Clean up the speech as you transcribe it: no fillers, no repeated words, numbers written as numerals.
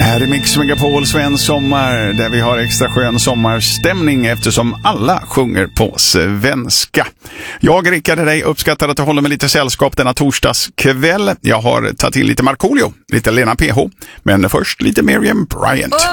Här är Mix Megapol svensk sommar där vi har extra skön sommarstämning eftersom alla sjunger på svenska. Jag, Rickard, dig uppskattar att du håller med lite sällskap denna torsdagskväll. Jag har tagit in lite Markoolio, lite Lena PH, men först lite Miriam Bryant.